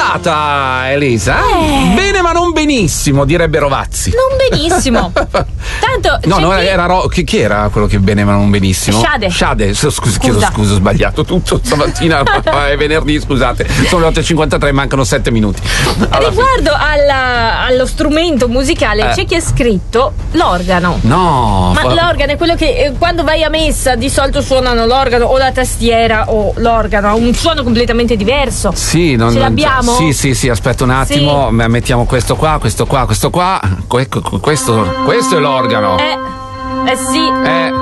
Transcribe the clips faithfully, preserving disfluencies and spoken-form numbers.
andata, Elisa? Eh. Bene ma non benissimo, direbbe Rovazzi. Non benissimo. Tanto No, c'è no, chi- era Ro- chi, chi era quello che bene ma non benissimo? Shade. Shade, s- scusa, chiedo Scusa. scusa, ho sbagliato tutto stamattina, è venerdì, scusate. Sono le otto e cinquantatré, mancano sette minuti. Alla Riguardo alla- allo strumento musicale, Eh. c'è chi ha scritto l'organo. fine- No, Ma fa- l'organo è quello che eh, quando vai a messa di solito suonano l'organo o la tastiera o l'organo, ha un suono completamente diverso. Sì, non, Ce non- l'abbiamo? Sì, sì, sì, aspetta un attimo, Sì. m- mettiamo questo qua, questo qua, questo qua. Que- que- questo, questo è l'organo. Eh, eh sì. Eh,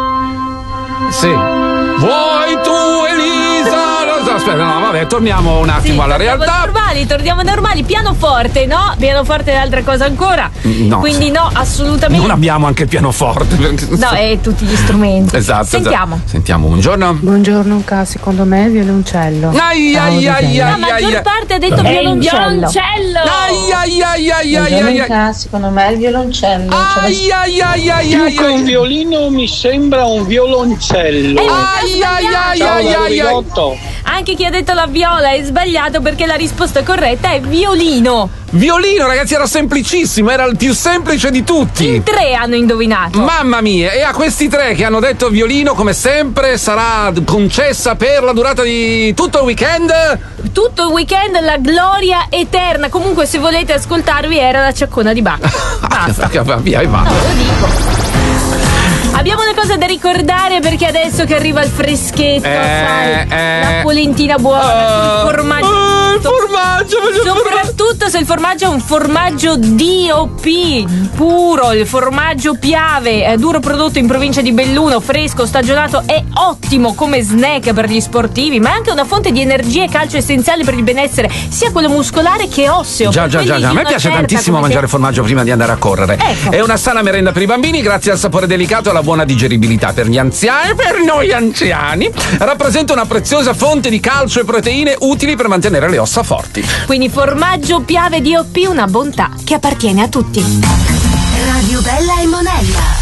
sì. Vuoi tu, Elisa? No, no, aspetta, no, vabbè, torniamo un attimo Sì, alla torniamo realtà. normali, torniamo normali. Pianoforte, no? Pianoforte è altra cosa ancora. No. Quindi no, assolutamente. Non abbiamo anche il pianoforte. No, è tutti gli strumenti. Esatto. Sentiamo. esatto. Sentiamo, buongiorno. Buongiorno, ca, secondo me è violoncello. Ai ai ai La ai maggior ai. parte ha detto violoncello. Ai ai ai ai ai ai ai. ca, secondo me è il violoncello. Ai ai ai ai Più ai che un ai. violino mi sembra un violoncello. Eh, Ai ai ai Ciao ai da ai ai. Ridotto. Anche chi ha detto la viola è sbagliato perché la risposta corretta è violino. Violino, ragazzi, era semplicissimo, era il più semplice di tutti. In tre hanno indovinato. Mamma mia, e a questi tre che hanno detto violino, come sempre, sarà concessa per la durata di tutto il weekend. Tutto il weekend la gloria eterna. Comunque, se volete ascoltarvi, era la ciaccona di Bacca. Basta. Va via e va. No, lo dico. Abbiamo una cosa da ricordare perché adesso che arriva il freschetto, Eh, sai, eh. la polentina buona, il formaggio. Eh, il formaggio, voglio il formaggio. Soprattutto se il formaggio è un formaggio D O P puro, il formaggio Piave, è duro prodotto in provincia di Belluno, fresco, stagionato, è ottimo come snack per gli sportivi, ma è anche una fonte di energia e calcio essenziale per il benessere, sia quello muscolare che osseo. Già, già, Quelli già, già. A di me una piace certa, tantissimo come mangiare formaggio prima di andare a correre. Ecco. È una sana merenda per i bambini, grazie al sapore delicato e alla buona digeribilità per gli anziani e per noi anziani. Rappresenta una preziosa fonte di calcio e proteine utili per mantenere le ossa forti. Quindi formaggio Piave D O P, una bontà che appartiene a tutti. Radio Bella e Monella.